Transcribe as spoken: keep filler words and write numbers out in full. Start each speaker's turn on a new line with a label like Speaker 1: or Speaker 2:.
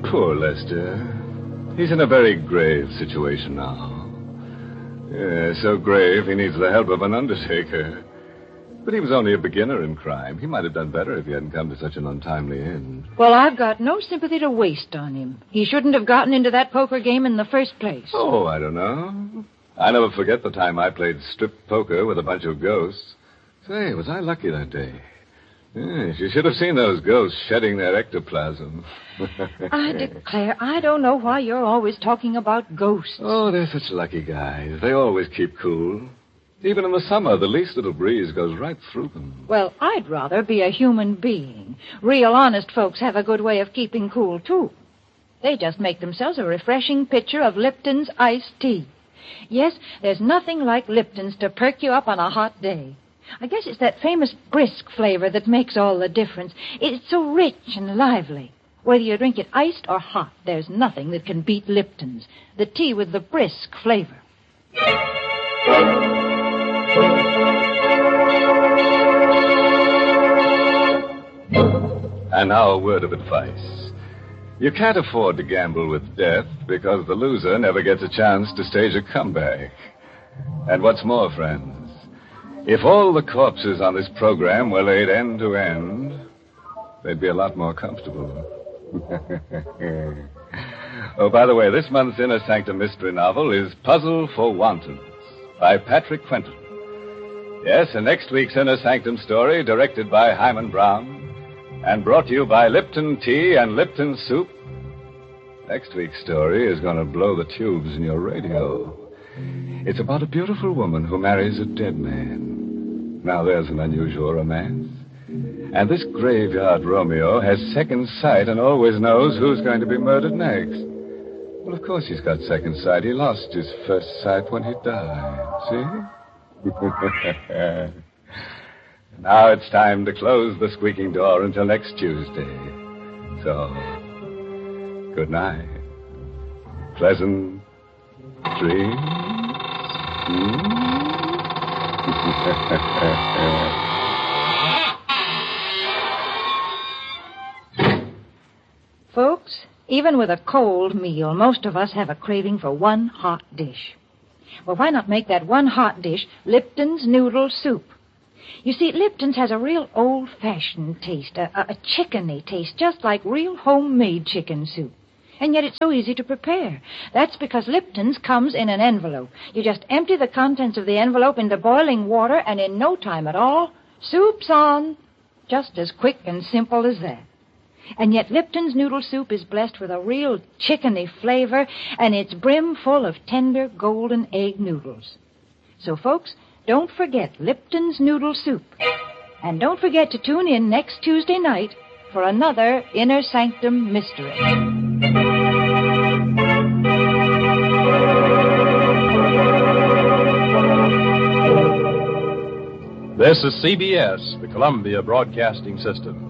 Speaker 1: Poor Lester. He's in a very grave situation now. Yeah, so grave he needs the help of an undertaker. But he was only a beginner in crime. He might have done better if he hadn't come to such an untimely end.
Speaker 2: Well, I've got no sympathy to waste on him. He shouldn't have gotten into that poker game in the first place.
Speaker 1: Oh, I don't know. I never forget the time I played strip poker with a bunch of ghosts. Say, was I lucky that day? Yes, you should have seen those ghosts shedding their ectoplasm.
Speaker 2: I declare, I don't know why you're always talking about ghosts.
Speaker 1: Oh, they're such lucky guys. They always keep cool. Even in the summer, the least little breeze goes right through them.
Speaker 2: Well, I'd rather be a human being. Real honest folks have a good way of keeping cool, too. They just make themselves a refreshing pitcher of Lipton's iced tea. Yes, there's nothing like Lipton's to perk you up on a hot day. I guess it's that famous brisk flavor that makes all the difference. It's so rich and lively. Whether you drink it iced or hot, there's nothing that can beat Lipton's, the tea with the brisk flavor.
Speaker 1: And now a word of advice. You can't afford to gamble with death because the loser never gets a chance to stage a comeback. And what's more, friends, if all the corpses on this program were laid end to end, they'd be a lot more comfortable. Oh, by the way, this month's Inner Sanctum mystery novel is Puzzle for Wantons by Patrick Quentin. Yes, and next week's Inner Sanctum story, directed by Hyman Brown and brought to you by Lipton Tea and Lipton Soup. Next week's story is going to blow the tubes in your radio. It's about a beautiful woman who marries a dead man. Now, there's an unusual romance. And this graveyard Romeo has second sight and always knows who's going to be murdered next. Well, of course he's got second sight. He lost his first sight when he died. See? Now it's time to close the squeaking door until next Tuesday. So, good night. Pleasant dreams.
Speaker 2: Folks, even with a cold meal, most of us have a craving for one hot dish. Well, why not make that one hot dish Lipton's Noodle Soup? You see, Lipton's has a real old-fashioned taste, a, a, a chickeny taste, just like real homemade chicken soup. And yet it's so easy to prepare. That's because Lipton's comes in an envelope. You just empty the contents of the envelope into boiling water, and in no time at all, soup's on. Just as quick and simple as that. And yet Lipton's Noodle Soup is blessed with a real chickeny flavor, and it's brim full of tender golden egg noodles. So, folks, don't forget Lipton's Noodle Soup. And don't forget to tune in next Tuesday night for another Inner Sanctum Mystery.
Speaker 3: This is C B S, the Columbia Broadcasting System.